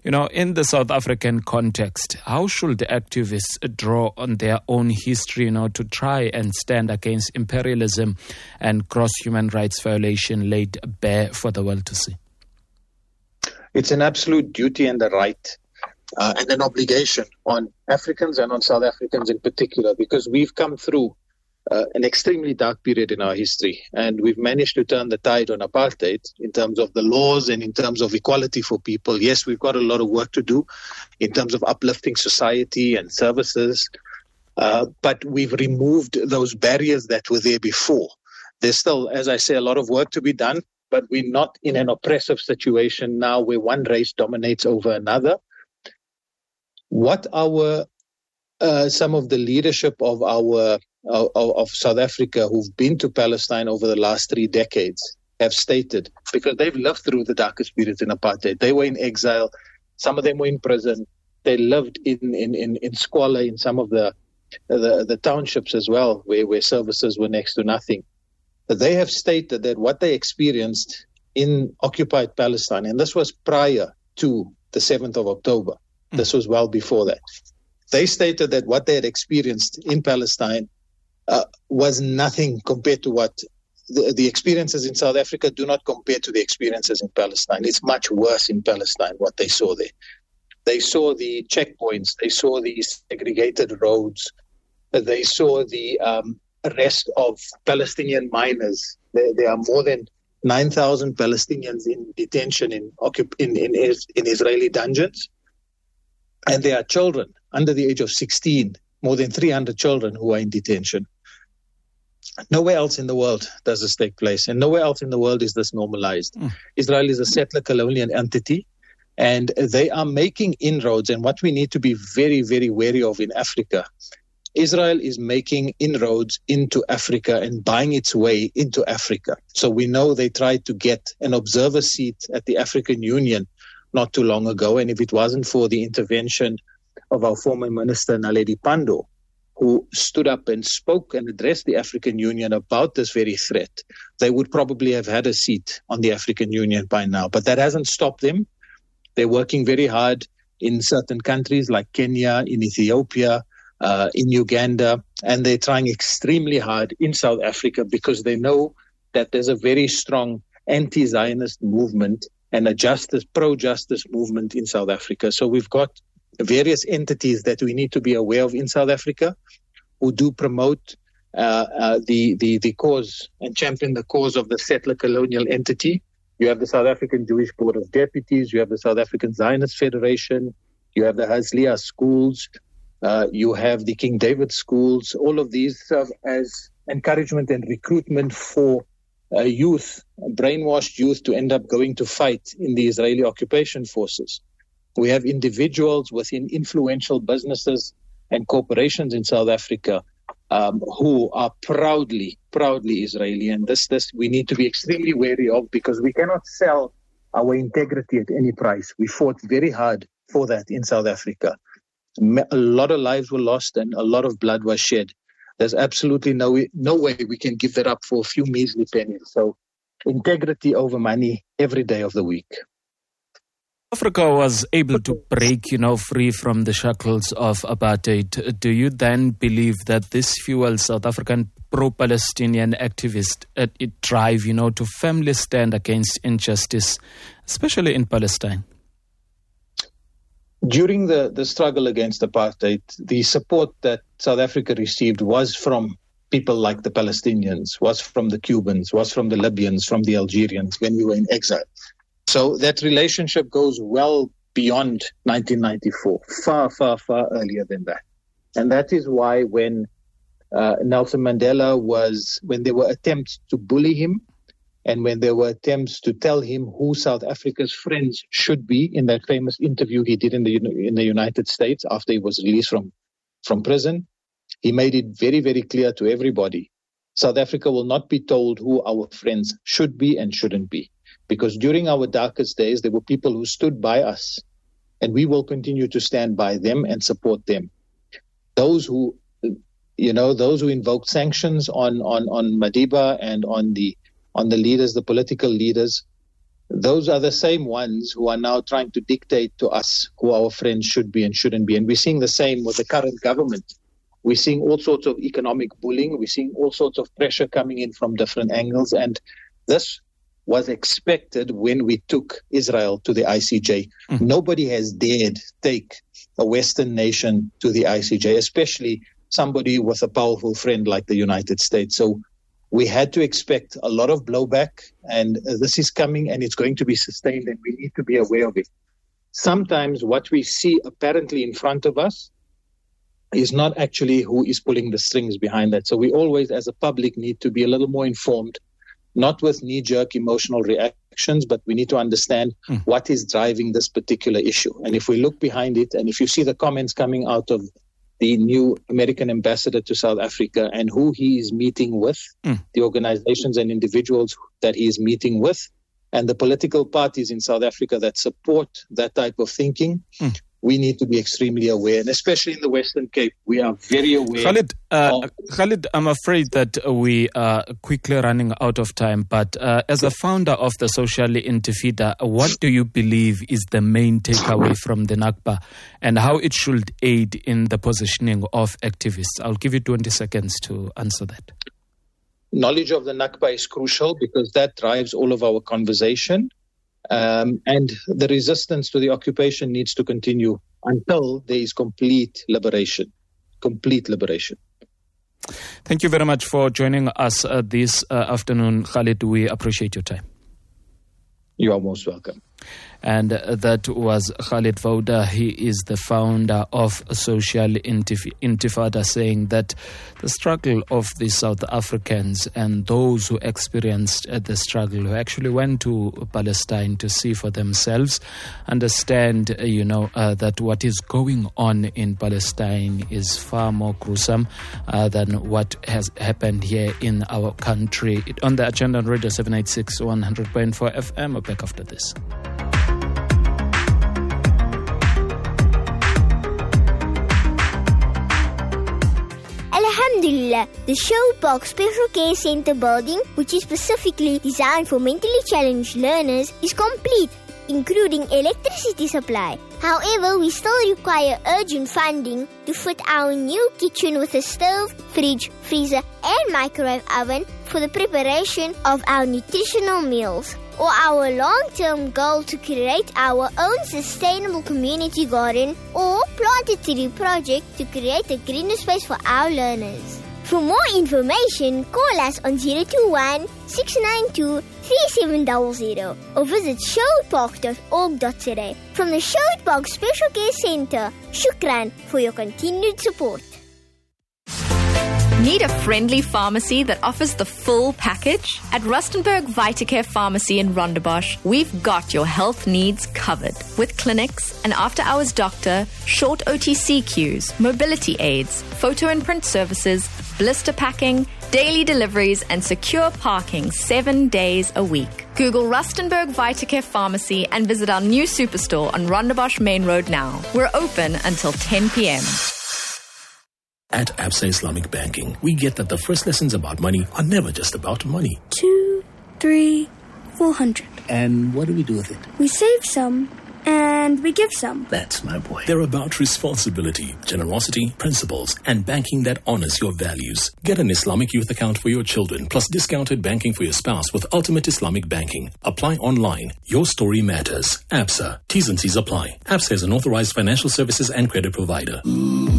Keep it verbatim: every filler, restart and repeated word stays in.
You know, in the South African context, how should activists draw on their own history, you know, to try and stand against imperialism and gross human rights violation laid bare for the world to see? It's an absolute duty and a right uh, and an obligation on Africans and on South Africans in particular, because we've come through uh, an extremely dark period in our history, and we've managed to turn the tide on apartheid in terms of the laws and in terms of equality for people. Yes, we've got a lot of work to do in terms of uplifting society and services, uh, but we've removed those barriers that were there before. There's still, as I say, a lot of work to be done, but we're not in an oppressive situation now where one race dominates over another. What our uh, some of the leadership of our of, of South Africa who've been to Palestine over the last three decades have stated, because they've lived through the darkest periods in apartheid. They were in exile. Some of them were in prison. They lived in in in, in squalor in some of the, the the townships as well, where where services were next to nothing. They have stated that what they experienced in occupied Palestine, and this was prior to the seventh of October, mm. this was well before that, they stated that what they had experienced in Palestine uh, was nothing compared to what the, the experiences in South Africa do not compare to the experiences in Palestine. It's much worse in Palestine, what they saw there. They saw the checkpoints, they saw the segregated roads, they saw the um, arrest of Palestinian minors. There, there are more than nine thousand Palestinians in detention in, in, in, in Israeli dungeons. And there are children under the age of sixteen, more than three hundred children who are in detention. Nowhere else in the world does this take place, and nowhere else in the world is this normalized. Mm. Israel is a settler colonial entity, and they are making inroads. And what we need to be very, very wary of in Africa, Israel is making inroads into Africa and buying its way into Africa. So we know they tried to get an observer seat at the African Union not too long ago. And if it wasn't for the intervention of our former minister, Naledi Pandor, who stood up and spoke and addressed the African Union about this very threat, they would probably have had a seat on the African Union by now. But that hasn't stopped them. They're working very hard in certain countries like Kenya, in Ethiopia, Uh, in Uganda, and they're trying extremely hard in South Africa because they know that there's a very strong anti-Zionist movement and a justice, pro-justice movement in South Africa. So we've got various entities that we need to be aware of in South Africa who do promote uh, uh, the, the, the cause and champion the cause of the settler colonial entity. You have the South African Jewish Board of Deputies, you have the South African Zionist Federation, you have the Hazlia schools, Uh, you have the King David schools. All of these serve as encouragement and recruitment for uh, youth, brainwashed youth, to end up going to fight in the Israeli occupation forces. We have individuals within influential businesses and corporations in South Africa um, who are proudly, proudly Israeli. And this, this we need to be extremely wary of, because we cannot sell our integrity at any price. We fought very hard for that in South Africa. A lot of lives were lost and a lot of blood was shed. There's absolutely no no way we can give that up for a few measly pennies. So integrity over money every day of the week. Africa was able to break, you know, free from the shackles of apartheid. Do you then believe that this fuels South African pro-Palestinian activists at it drive, you know, to firmly stand against injustice, especially in Palestine? During the, the struggle against apartheid, the support that South Africa received was from people like the Palestinians, was from the Cubans, was from the Libyans, from the Algerians when we were in exile. So that relationship goes well beyond nineteen ninety-four, far, far, far earlier than that. And that is why when uh, Nelson Mandela was, when there were attempts to bully him, and when there were attempts to tell him who South Africa's friends should be in that famous interview he did in the in the United States after he was released from, from prison, he made it very, very clear to everybody, South Africa will not be told who our friends should be and shouldn't be. Because during our darkest days, there were people who stood by us, and we will continue to stand by them and support them. Those who, you know, those who invoked sanctions on, on, on Madiba and on the on the leaders, the political leaders, those are the same ones who are now trying to dictate to us who our friends should be and shouldn't be. And we're seeing the same with the current government. We're seeing all sorts of economic bullying. We're seeing all sorts of pressure coming in from different angles. And this was expected when we took Israel to the I C J. Mm. Nobody has dared take a Western nation to the I C J, especially somebody with a powerful friend like the United States. So we had to expect a lot of blowback, and this is coming, and it's going to be sustained, and we need to be aware of it. Sometimes what we see apparently in front of us is not actually who is pulling the strings behind that. So we always, as a public, need to be a little more informed, not with knee-jerk emotional reactions, but we need to understand mm. what is driving this particular issue. And if we look behind it, and if you see the comments coming out of the new American ambassador to South Africa and who he is meeting with, mm. the organizations and individuals that he is meeting with, and the political parties in South Africa that support that type of thinking, mm. we need to be extremely aware. And especially in the Western Cape, we are very aware. Khalid, uh, of- Khalid, I'm afraid that we are quickly running out of time. But uh, as a founder of the Social Intifada, what do you believe is the main takeaway from the Nakba and how it should aid in the positioning of activists? I'll give you twenty seconds to answer that. Knowledge of the Nakba is crucial because that drives all of our conversation. Um, and the resistance to the occupation needs to continue until there is complete liberation. Complete liberation. Thank you very much for joining us uh, this uh, afternoon, Khalid. We appreciate your time. You are most welcome. And uh, that was Khalid Vouda. He is the founder of Social Intif- Intifada, saying that the struggle of the South Africans and those who experienced uh, the struggle, who actually went to Palestine to see for themselves, understand, uh, you know, uh, that what is going on in Palestine is far more gruesome uh, than what has happened here in our country. It, on the agenda on Radio seven eighty-six, one hundred point four F M. I'll back after this. Alhamdulillah, the Sherwood Park Special Care Centre building, which is specifically designed for mentally challenged learners, is complete, including electricity supply. However, we still require urgent funding to fit our new kitchen with a stove, fridge, freezer and microwave oven for the preparation of our nutritional meals. Or our long-term goal to create our own sustainable community garden or plant a tree project to create a greener space for our learners. For more information, call us on zero two one, six nine two, three seven zero zero or visit sherwood park dot org dot za. From the Sherwood Park Special Care Centre, shukran for your continued support. Need a friendly pharmacy that offers the full package? At Rustenburg Vitacare Pharmacy in Rondebosch, we've got your health needs covered. With clinics, an after-hours doctor, short O T C queues, mobility aids, photo and print services, blister packing, daily deliveries, and secure parking seven days a week. Google Rustenburg Vitacare Pharmacy and visit our new superstore on Rondebosch Main Road now. We're open until ten p.m. At Absa Islamic Banking, we get that the first lessons about money are never just about money. Two, three, four hundred. And what do we do with it? We save some, and we give some. That's my boy. They're about responsibility, generosity, principles, and banking that honors your values. Get an Islamic youth account for your children, plus discounted banking for your spouse with Ultimate Islamic Banking. Apply online. Your story matters. Absa. T's and C's apply. Absa is an authorized financial services and credit provider.